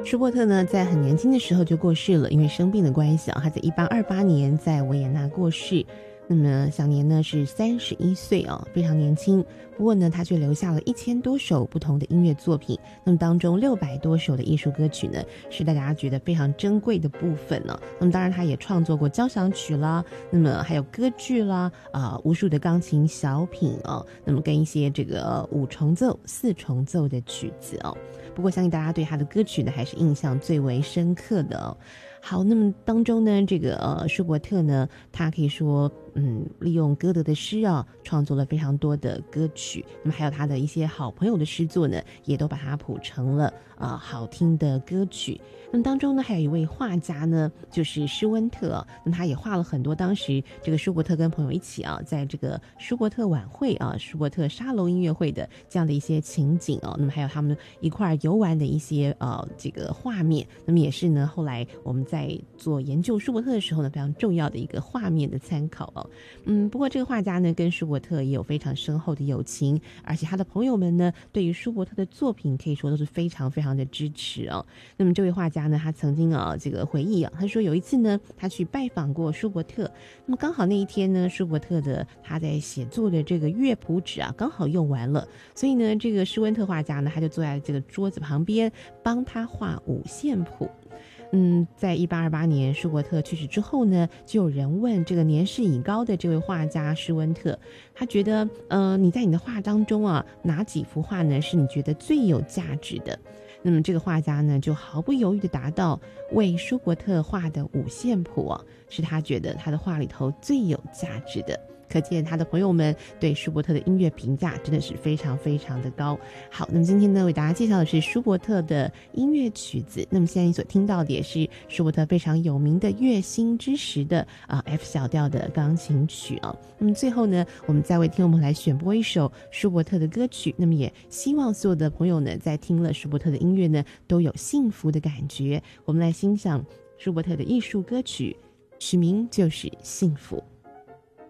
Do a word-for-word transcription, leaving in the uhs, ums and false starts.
舒伯特呢，在很年轻的时候就过世了，因为生病的关系啊，他在一八二八年在维也纳过世。那么享年呢是三十一岁啊，非常年轻。不过呢，他却留下了一千多首不同的音乐作品。那么当中六百多首的艺术歌曲呢，是大家觉得非常珍贵的部分呢。那么当然，他也创作过交响曲啦，那么还有歌剧啦，啊、呃，无数的钢琴小品啊，那么跟一些这个五重奏、四重奏的曲子哦。不过，相信大家对他的歌曲呢，还是印象最为深刻的哦。好，那么当中呢，这个呃舒伯特呢，他可以说，嗯，利用歌德的诗啊，创作了非常多的歌曲。那么还有他的一些好朋友的诗作呢，也都把它谱成了啊、呃、好听的歌曲。那么当中呢，还有一位画家呢，就是施温特、啊，那么他也画了很多当时这个舒伯特跟朋友一起啊，在这个舒伯特晚会啊、舒伯特沙龙音乐会的这样的一些情景啊，那么还有他们一块游玩的一些呃这个画面，那么也是呢，后来我们在在做研究舒伯特的时候呢，非常重要的一个画面的参考哦。嗯，不过这个画家呢，跟舒伯特也有非常深厚的友情，而且他的朋友们呢，对于舒伯特的作品可以说都是非常非常的支持哦。那么这位画家呢，他曾经啊这个回忆啊，他说有一次呢，他去拜访过舒伯特，那么刚好那一天呢，舒伯特的他在写作的这个乐谱纸啊，刚好用完了，所以呢，这个施温特画家呢，他就坐在这个桌子旁边帮他画五线谱。嗯，在一八二八年舒伯特去世之后呢，就有人问这个年事已高的这位画家施温特，他觉得呃你在你的画当中啊，哪几幅画呢是你觉得最有价值的？那么这个画家呢就毫不犹豫地答道，为舒伯特画的五线谱啊，是他觉得他的画里头最有价值的。可见他的朋友们对舒伯特的音乐评价真的是非常非常的高。好，那么今天呢为大家介绍的是舒伯特的音乐曲子，那么现在你所听到的也是舒伯特非常有名的乐心之时的啊、呃、F 小调的钢琴曲啊。那么最后呢，我们再为听众们来选播一首舒伯特的歌曲，那么也希望所有的朋友呢在听了舒伯特的音乐呢都有幸福的感觉。我们来欣赏舒伯特的艺术歌曲，曲名就是《幸福》。